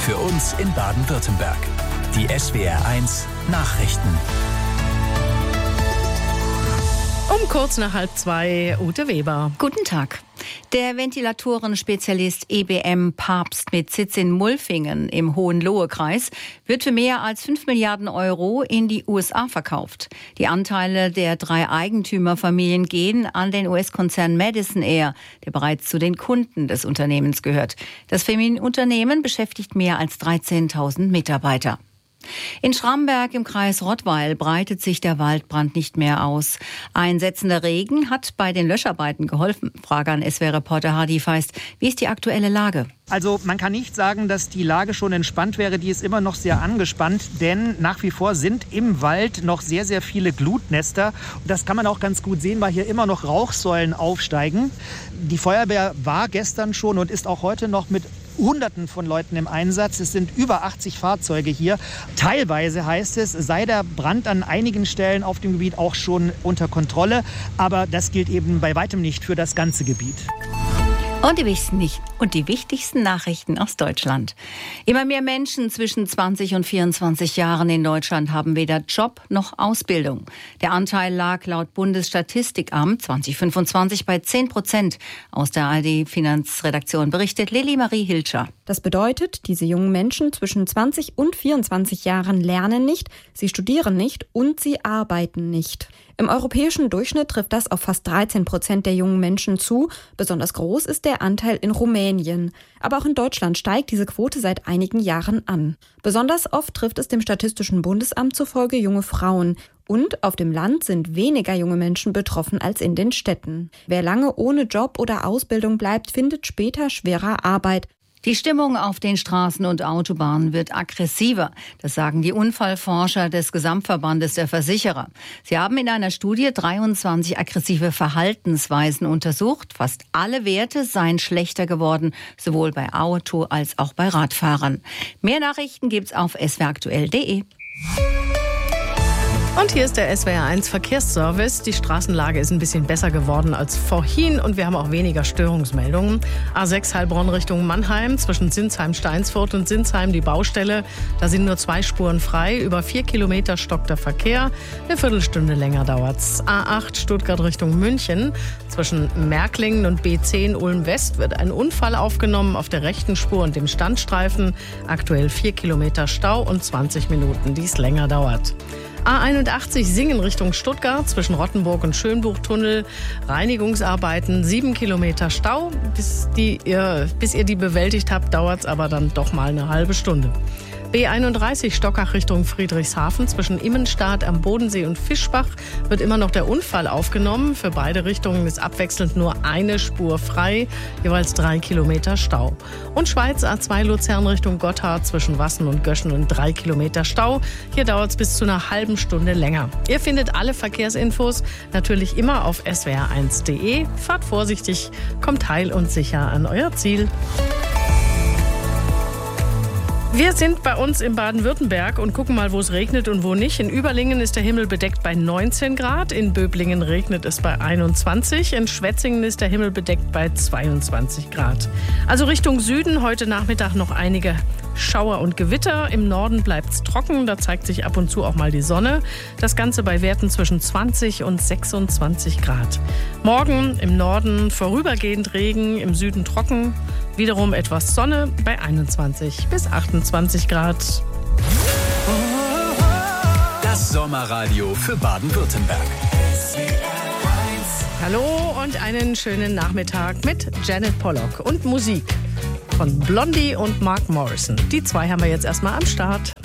für uns in Baden-Württemberg. Die SWR1 Nachrichten. Um kurz nach 1:30, Ute Weber. Guten Tag. Der Ventilatoren-Spezialist EBM Papst mit Sitz in Mulfingen im Hohenlohe-Kreis wird für mehr als 5 Milliarden Euro in die USA verkauft. Die Anteile der 3 Eigentümerfamilien gehen an den US-Konzern Madison Air, der bereits zu den Kunden des Unternehmens gehört. Das Familienunternehmen beschäftigt mehr als 13.000 Mitarbeiter. In Schramberg im Kreis Rottweil breitet sich der Waldbrand nicht mehr aus. Einsetzender Regen hat bei den Löscharbeiten geholfen. Frage an SWR-Reporter Hardy Feist. Wie ist die aktuelle Lage? Also man kann nicht sagen, dass die Lage schon entspannt wäre. Die ist immer noch sehr angespannt, denn nach wie vor sind im Wald noch sehr, sehr viele Glutnester. Und das kann man auch ganz gut sehen, weil hier immer noch Rauchsäulen aufsteigen. Die Feuerwehr war gestern schon und ist auch heute noch mit Hunderten von Leuten im Einsatz. Es sind über 80 Fahrzeuge hier. Teilweise heißt es, sei der Brand an einigen Stellen auf dem Gebiet auch schon unter Kontrolle. Aber das gilt eben bei weitem nicht für das ganze Gebiet. Und die wichtigsten Nachrichten aus Deutschland. Immer mehr Menschen zwischen 20 und 24 Jahren in Deutschland haben weder Job noch Ausbildung. Der Anteil lag laut Bundesstatistikamt 2025 bei 10%. Aus der ARD-Finanzredaktion berichtet Lili Marie Hilscher. Das bedeutet, diese jungen Menschen zwischen 20 und 24 Jahren lernen nicht, sie studieren nicht und sie arbeiten nicht. Im europäischen Durchschnitt trifft das auf fast 13% der jungen Menschen zu. Besonders groß ist der Anteil in Rumänien. Aber auch in Deutschland steigt diese Quote seit einigen Jahren an. Besonders oft trifft es dem Statistischen Bundesamt zufolge junge Frauen. Und auf dem Land sind weniger junge Menschen betroffen als in den Städten. Wer lange ohne Job oder Ausbildung bleibt, findet später schwerer Arbeit. Die Stimmung auf den Straßen und Autobahnen wird aggressiver. Das sagen die Unfallforscher des Gesamtverbandes der Versicherer. Sie haben in einer Studie 23 aggressive Verhaltensweisen untersucht. Fast alle Werte seien schlechter geworden, sowohl bei Auto- als auch bei Radfahrern. Mehr Nachrichten gibt's auf swraktuell.de. Und hier ist der SWR1 Verkehrsservice. Die Straßenlage ist ein bisschen besser geworden als vorhin und wir haben auch weniger Störungsmeldungen. A6 Heilbronn Richtung Mannheim, zwischen Sinsheim-Steinsfurt und Sinsheim die Baustelle. Da sind nur 2 Spuren frei. Über 4 Kilometer stockt der Verkehr. Eine Viertelstunde länger dauert's. A8 Stuttgart Richtung München. Zwischen Märklingen und B10 Ulm-West wird ein Unfall aufgenommen auf der rechten Spur und dem Standstreifen. Aktuell 4 Kilometer Stau und 20 Minuten, die es länger dauert. A81 Singen Richtung Stuttgart, zwischen Rottenburg und Schönbuchtunnel. Reinigungsarbeiten, 7 Kilometer Stau. Bis ihr die bewältigt habt, dauert es aber dann doch mal eine halbe Stunde. B31 Stockach Richtung Friedrichshafen, zwischen Immenstadt am Bodensee und Fischbach wird immer noch der Unfall aufgenommen. Für beide Richtungen ist abwechselnd nur eine Spur frei, jeweils 3 Kilometer Stau. Und Schweiz A2 Luzern Richtung Gotthard, zwischen Wassen und Göschen und 3 Kilometer Stau. Hier dauert es bis zu einer halben Stunde länger. Ihr findet alle Verkehrsinfos natürlich immer auf swr1.de. Fahrt vorsichtig, kommt heil und sicher an euer Ziel. Wir sind bei uns in Baden-Württemberg und gucken mal, wo es regnet und wo nicht. In Überlingen ist der Himmel bedeckt bei 19 Grad, in Böblingen regnet es bei 21, in Schwetzingen ist der Himmel bedeckt bei 22 Grad. Also Richtung Süden heute Nachmittag noch einige Schauer und Gewitter. Im Norden bleibt es trocken, da zeigt sich ab und zu auch mal die Sonne. Das Ganze bei Werten zwischen 20 und 26 Grad. Morgen im Norden vorübergehend Regen, im Süden trocken. Wiederum etwas Sonne bei 21 bis 28 Grad. Das Sommerradio für Baden-Württemberg. Hallo und einen schönen Nachmittag mit Janet Pollock und Musik von Blondie und Mark Morrison. Die 2 haben wir jetzt erstmal am Start.